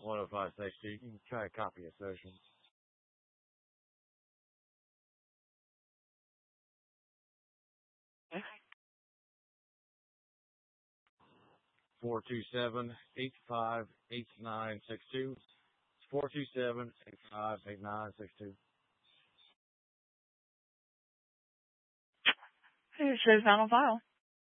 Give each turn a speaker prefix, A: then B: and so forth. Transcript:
A: 10562. You can try a copy of session. 427-858962. 427-858962.
B: It says not on file.